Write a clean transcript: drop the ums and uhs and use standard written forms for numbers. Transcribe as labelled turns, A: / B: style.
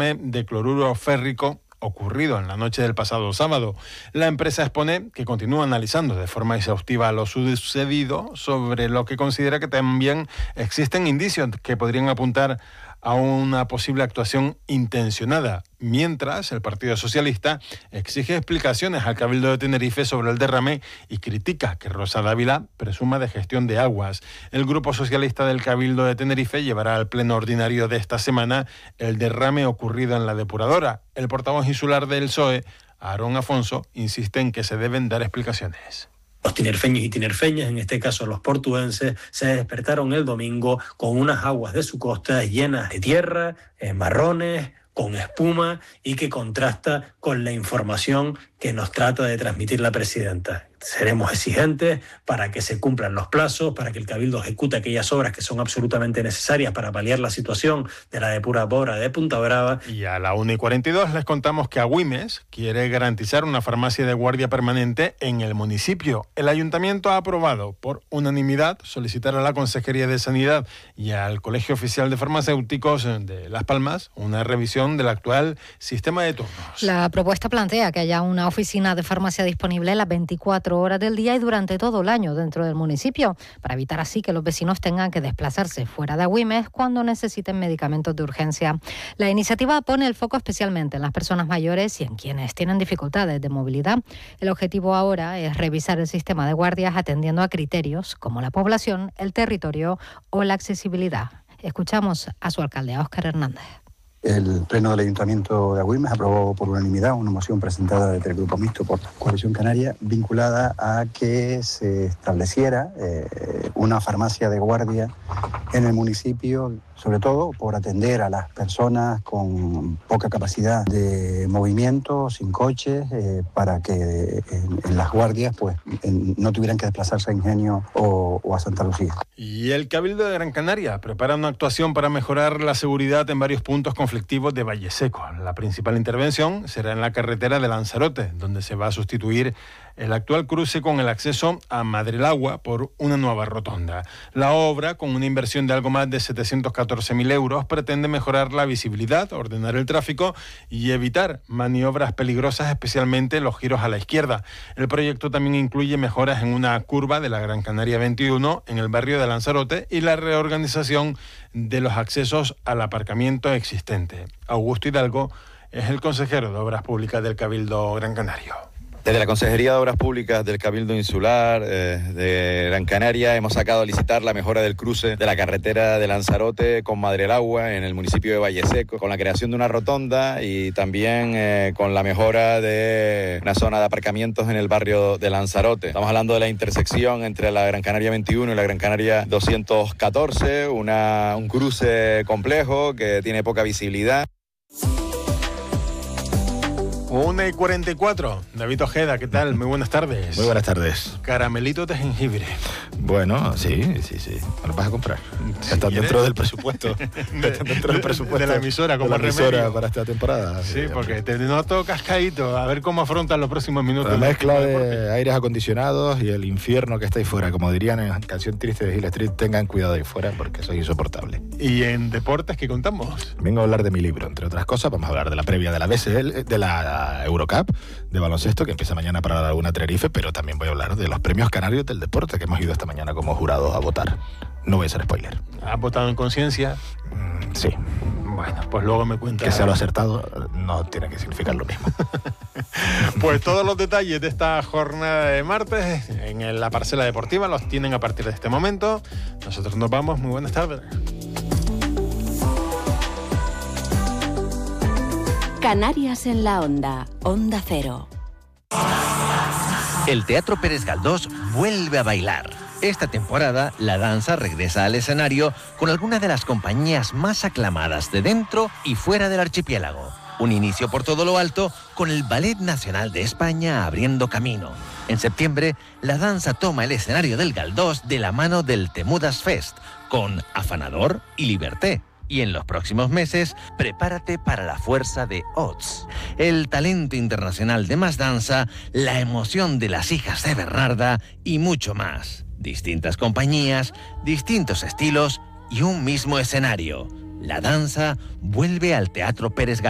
A: derrame de cloruro férrico ocurrido en la noche del pasado sábado. La empresa expone que continúa analizando de forma exhaustiva lo sucedido, sobre lo que considera que también existen indicios que podrían apuntar a una posible actuación intencionada, mientras el Partido Socialista exige explicaciones al Cabildo de Tenerife sobre el derrame y critica que Rosa Dávila presuma de gestión de aguas. El Grupo Socialista del Cabildo de Tenerife llevará al pleno ordinario de esta semana el derrame ocurrido en la depuradora. El portavoz insular del PSOE, Aarón Afonso, insiste en que se deben dar explicaciones.
B: Los tinerfeños y tinerfeñas, en este caso los portuenses, se despertaron el domingo con unas aguas de su costa llenas de tierra, marrones, con espuma, y que contrasta con la información que nos trata de transmitir la presidenta. Seremos exigentes para que se cumplan los plazos, para que el Cabildo ejecute aquellas obras que son absolutamente necesarias para paliar la situación de la depuradora de Punta Brava.
A: Y a la 1:42 les contamos que Agüimes quiere garantizar una farmacia de guardia permanente en el municipio. El Ayuntamiento ha aprobado por unanimidad solicitar a la Consejería de Sanidad y al Colegio Oficial de Farmacéuticos de Las Palmas una revisión del actual sistema de turnos.
C: La propuesta plantea que haya una oficina de farmacia disponible las 24 horas del día y durante todo el año dentro del municipio, para evitar así que los vecinos tengan que desplazarse fuera de Agüimes cuando necesiten medicamentos de urgencia. La iniciativa pone el foco especialmente en las personas mayores y en quienes tienen dificultades de movilidad. El objetivo ahora es revisar el sistema de guardias atendiendo a criterios como la población, el territorio o la accesibilidad. Escuchamos a su alcalde, a Óscar Hernández.
D: El Pleno del Ayuntamiento de Agüimes aprobó por unanimidad una moción presentada desde el Grupo Mixto por Coalición Canaria vinculada a que se estableciera una farmacia de guardia en el municipio, sobre todo por atender a las personas con poca capacidad de movimiento, sin coches, para que en las guardias pues no tuvieran que desplazarse a Ingenio o a Santa Lucía.
A: Y el Cabildo de Gran Canaria prepara una actuación para mejorar la seguridad en varios puntos conflictivos de Valle Seco. La principal intervención será en la carretera de Lanzarote, donde se va a sustituir el actual cruce con el acceso a Madrelagua por una nueva rotonda. La obra, con una inversión de algo más de 714.000 euros, pretende mejorar la visibilidad, ordenar el tráfico y evitar maniobras peligrosas, especialmente los giros a la izquierda. El proyecto también incluye mejoras en una curva de la Gran Canaria 21 en el barrio de Lanzarote y la reorganización de los accesos al aparcamiento existente. Augusto Hidalgo es el consejero de Obras Públicas del Cabildo Gran Canario.
E: Desde la Consejería de Obras Públicas del Cabildo Insular de Gran Canaria hemos sacado a licitar la mejora del cruce de la carretera de Lanzarote con Madrelagua en el municipio de Valle Seco, con la creación de una rotonda y también con la mejora de una zona de aparcamientos en el barrio de Lanzarote. Estamos hablando de la intersección entre la Gran Canaria 21 y la Gran Canaria 214, un cruce complejo que tiene poca visibilidad.
A: 1:44. David Ojeda, ¿qué tal? Muy buenas tardes.
F: Muy buenas tardes.
A: Caramelitos de jengibre.
F: Bueno, sí. ¿Me lo vas a comprar?
A: Si
F: Están
A: quieres.
F: dentro del presupuesto. Dentro del presupuesto.
A: De la emisora, como
F: de la emisora
A: remedio.
F: para esta temporada.
A: Sí, porque te noto cascadito. A ver cómo afrontan los próximos minutos.
F: La mezcla de aires acondicionados y el infierno que está ahí fuera. Como dirían en Canción Triste de Hill Street, tengan cuidado ahí fuera porque soy insoportable.
A: ¿Y en deportes qué contamos?
F: Vengo a hablar de mi libro, entre otras cosas. Vamos a hablar de la previa de la BSL, de la Eurocup de baloncesto, que empieza mañana para la Laguna Tenerife, pero también voy a hablar de los premios canarios del deporte que hemos ido esta mañana como jurados a votar. No voy a ser spoiler.
A: ¿Has votado en conciencia?
F: Sí.
A: Bueno, pues luego me cuentas.
F: Que sea lo acertado no tiene que significar lo mismo.
A: Pues todos los detalles de esta jornada de martes en la parcela deportiva los tienen a partir de este momento. Nosotros nos vamos. Muy buenas tardes.
G: Canarias en la Onda, Onda Cero.
H: El Teatro Pérez Galdós vuelve a bailar. Esta temporada, la danza regresa al escenario con algunas de las compañías más aclamadas de dentro y fuera del archipiélago. Un inicio por todo lo alto con el Ballet Nacional de España abriendo camino. En septiembre, la danza toma el escenario del Galdós de la mano del Temudas Fest, con Afanador y Liberté. Y en los próximos meses, prepárate para la fuerza de Ots, el talento internacional de Más Danza, la emoción de las hijas de Bernarda y mucho más. Distintas compañías, distintos estilos y un mismo escenario. La danza vuelve al Teatro Pérez Galdós.